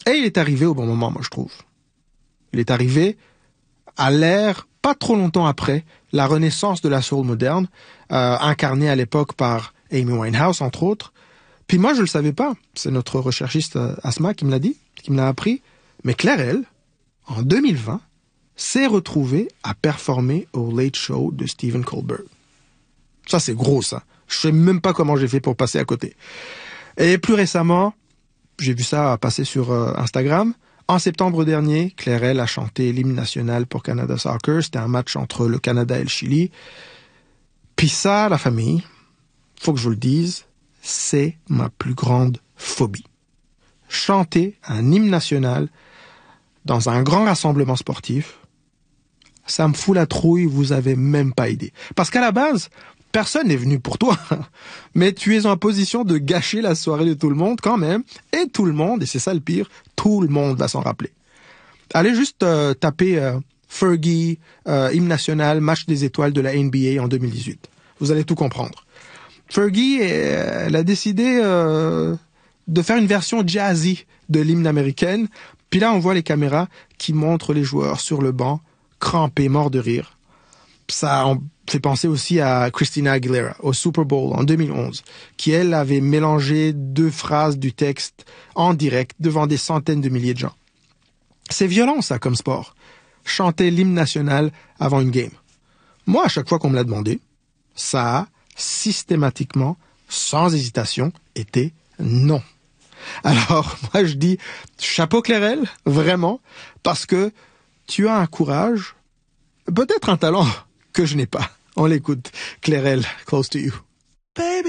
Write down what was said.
Et il est arrivé au bon moment, moi je trouve. Il est arrivé à l'ère, pas trop longtemps après, la renaissance de la soul moderne, incarnée à l'époque par Amy Winehouse, entre autres. Puis moi, je le savais pas. C'est notre recherchiste Asma qui me l'a dit, qui me l'a appris. Mais Claire, elle, en 2020, s'est retrouvée à performer au Late Show de Stephen Colbert. Ça, c'est gros, ça. Je sais même pas comment j'ai fait pour passer à côté. Et plus récemment, j'ai vu ça passer sur Instagram. En septembre dernier, Claire, elle, a chanté l'hymne national pour Canada Soccer. C'était un match entre le Canada et le Chili. Puis ça, la famille, faut que je vous le dise, c'est ma plus grande phobie. Chanter un hymne national dans un grand rassemblement sportif, ça me fout la trouille, vous avez même pas idée. Parce qu'à la base, personne n'est venu pour toi, mais tu es en position de gâcher la soirée de tout le monde quand même, et tout le monde, et c'est ça le pire, tout le monde va s'en rappeler. Allez juste taper Fergie, hymne national, match des étoiles de la NBA en 2018. Vous allez tout comprendre. Fergie, elle a décidé de faire une version jazzy de l'hymne américaine. Puis là, on voit les caméras qui montrent les joueurs sur le banc, crampés, morts de rire. Ça fait penser aussi à Christina Aguilera, au Super Bowl en 2011, qui, elle, avait mélangé 2 phrases du texte en direct devant des centaines de milliers de gens. C'est violent, ça, comme sport. Chanter l'hymne national avant une game. Moi, à chaque fois qu'on me l'a demandé, ça a systématiquement, sans hésitation, été non. Alors, moi, je dis chapeau Clairel, vraiment, parce que tu as un courage, peut-être un talent que je n'ai pas. On l'écoute. Clairel, close to you. Baby.